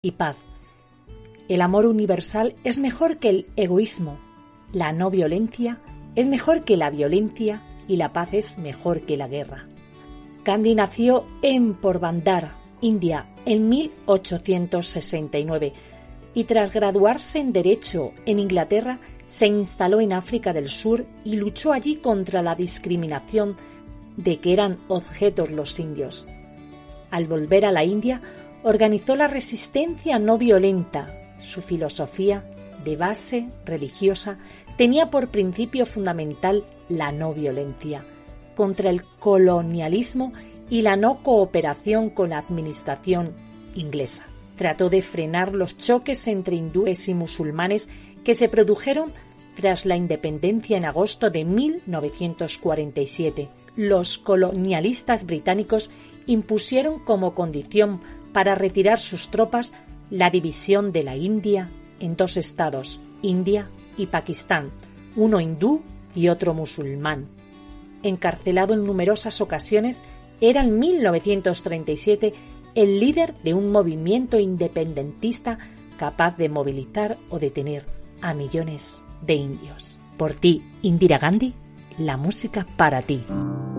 y paz. El amor universal es mejor que el egoísmo, la no violencia es mejor que la violencia y la paz es mejor que la guerra. Gandhi nació en Porbandar, India, en 1869 y tras graduarse en Derecho en Inglaterra se instaló en África del Sur y luchó allí contra la discriminación de que eran objetos los indios. Al volver a la India, organizó la resistencia no violenta. Su filosofía, de base religiosa, tenía por principio fundamental la no violencia, contra el colonialismo y la no cooperación con la administración inglesa. Trató de frenar los choques entre hindúes y musulmanes que se produjeron tras la independencia en agosto de 1947. Los colonialistas británicos impusieron como condición para retirar sus tropas la división de la India en dos estados, India y Pakistán, uno hindú y otro musulmán. Encarcelado en numerosas ocasiones, era en 1937 el líder de un movimiento independentista capaz de movilizar o detener a millones de indios. Por ti, Indira Gandhi, la música para ti.